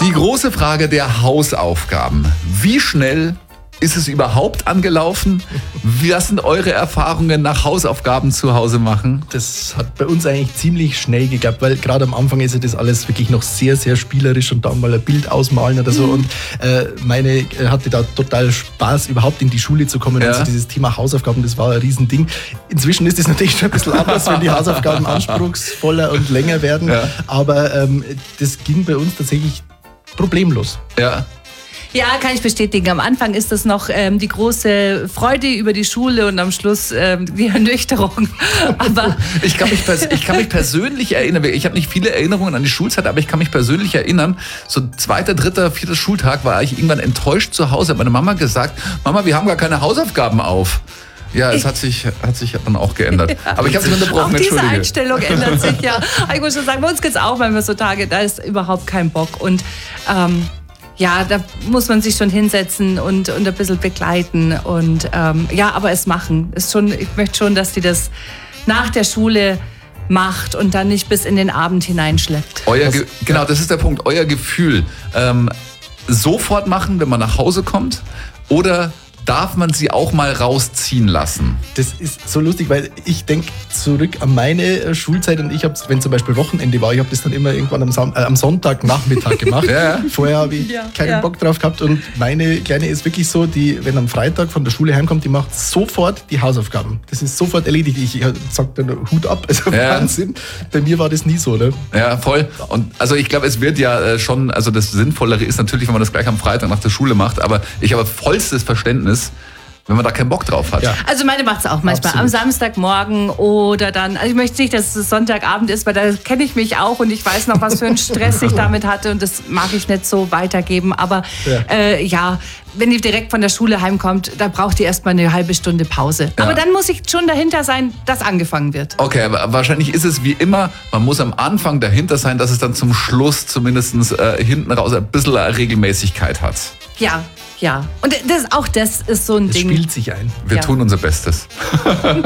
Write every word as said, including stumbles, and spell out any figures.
Die große Frage der Hausaufgaben. Wie schnell ist es überhaupt angelaufen? Was sind eure Erfahrungen nach Hausaufgaben zu Hause machen? Das hat bei uns eigentlich ziemlich schnell geklappt, weil gerade am Anfang ist ja das alles wirklich noch sehr, sehr spielerisch und da mal ein Bild ausmalen oder so. Und äh, meine äh, hatte da total Spaß, überhaupt in die Schule zu kommen. Ja. Also dieses Thema Hausaufgaben, das war ein Riesending. Inzwischen ist es natürlich schon ein bisschen anders, wenn die Hausaufgaben anspruchsvoller und länger werden. Ja. Aber ähm, das ging bei uns tatsächlich problemlos. Ja. Ja, kann ich bestätigen. Am Anfang ist das noch ähm, die große Freude über die Schule und am Schluss ähm, die Ernüchterung. Aber Ich kann, mich pers- ich kann mich persönlich erinnern, ich habe nicht viele Erinnerungen an die Schulzeit, aber ich kann mich persönlich erinnern, so zweiter, dritter, vierter Schultag war ich irgendwann enttäuscht zu Hause. Hat meine Mama gesagt, Mama, wir haben gar keine Hausaufgaben auf. Ja, es hat sich, hat sich dann auch geändert. Ja. Aber ich habe es unterbrochen, auch diese entschuldige. Einstellung ändert sich, ja. Aber ich muss schon sagen, bei uns gibt es auch manchmal so Tage, da ist überhaupt kein Bock. Und ähm, ja, da muss man sich schon hinsetzen und, und ein bisschen begleiten. Und ähm, ja, aber es machen. Ist schon, ich möchte schon, dass die das nach der Schule macht und dann nicht bis in den Abend hineinschleppt. Euer Ge- genau, das ist der Punkt. Euer Gefühl. Ähm, sofort machen, wenn man nach Hause kommt? Oder darf man sie auch mal rausziehen lassen? Das ist so lustig, weil ich denke zurück an meine Schulzeit und ich habe, wenn zum Beispiel Wochenende war, ich habe das dann immer irgendwann am, Sam- äh, am Sonntagnachmittag gemacht. Ja. Vorher habe ich Ja, keinen ja. Bock drauf gehabt und meine Kleine ist wirklich so, die, wenn am Freitag von der Schule heimkommt, die macht sofort die Hausaufgaben. Das ist sofort erledigt. Ich, ich sag dann Hut ab, also Ja. Wahnsinn. Bei mir war das nie so, ne? Ja, voll. Und also ich glaube, es wird ja äh, schon, also das Sinnvollere ist natürlich, wenn man das gleich am Freitag nach der Schule macht, aber ich habe vollstes Verständnis, wenn man da keinen Bock drauf hat. Ja. Also meine macht es auch manchmal Absolut. am Samstagmorgen oder dann, also ich möchte nicht, dass es Sonntagabend ist, weil da kenne ich mich auch und ich weiß noch, was für einen Stress ich damit hatte und das mag ich nicht so weitergeben. Aber Ja. äh, ja, wenn die direkt von der Schule heimkommt, da braucht die erstmal eine halbe Stunde Pause. Ja. Aber dann muss ich schon dahinter sein, dass angefangen wird. Okay, aber wahrscheinlich ist es wie immer, man muss am Anfang dahinter sein, dass es dann zum Schluss zumindest äh, hinten raus ein bisschen Regelmäßigkeit hat. Ja, ja. Und das, auch das ist so ein Es Ding. spielt sich ein. Wir Ja. tun unser Bestes.